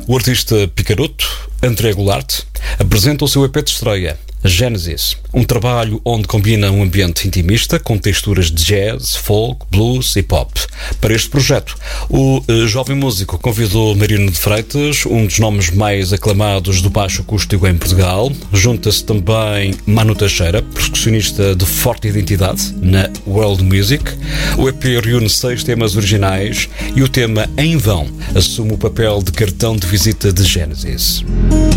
O artista Picaroto, André Goulart, apresenta o seu EP de estreia, Genesis, um trabalho onde combina um ambiente intimista com texturas de jazz, folk, blues e pop. Para este projeto, o jovem músico convidou Marino de Freitas, um dos nomes mais aclamados do baixo acústico em Portugal. Junta-se também Manu Teixeira, percussionista de forte identidade na world music. O EP reúne 6 temas originais e o tema Em Vão assume o papel de cartão de visita de Genesis.